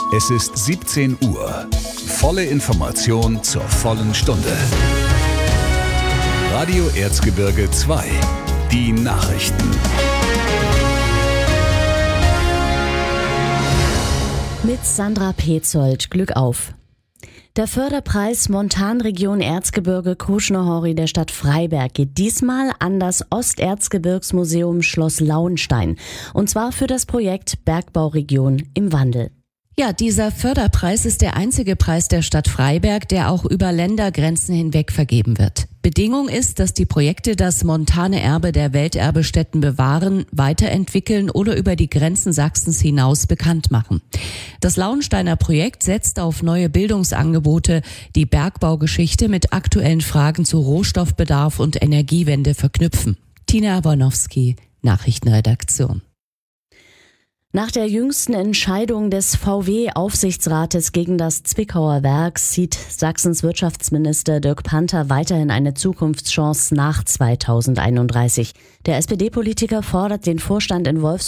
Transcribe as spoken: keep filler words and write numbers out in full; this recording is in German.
Es ist siebzehn Uhr. Volle Information zur vollen Stunde. Radio Erzgebirge zwei. Die Nachrichten. Mit Sandra Petzold. Glück auf. Der Förderpreis Montanregion Erzgebirge Kruschnohorri der Stadt Freiberg geht diesmal an das Osterzgebirgsmuseum Schloss Lauenstein. Und zwar für das Projekt Bergbauregion im Wandel. Ja, dieser Förderpreis ist der einzige Preis der Stadt Freiberg, der auch über Ländergrenzen hinweg vergeben wird. Bedingung ist, dass die Projekte das montane Erbe der Welterbestätten bewahren, weiterentwickeln oder über die Grenzen Sachsens hinaus bekannt machen. Das Lauensteiner Projekt setzt auf neue Bildungsangebote, die Bergbaugeschichte mit aktuellen Fragen zu Rohstoffbedarf und Energiewende verknüpfen. Tina Bornowski, Nachrichtenredaktion. Nach der jüngsten Entscheidung des V W-Aufsichtsrates gegen das Zwickauer Werk sieht Sachsens Wirtschaftsminister Dirk Panther weiterhin eine Zukunftschance nach zweitausendeinunddreißig. Der S P D-Politiker fordert den Vorstand in Wolfsburg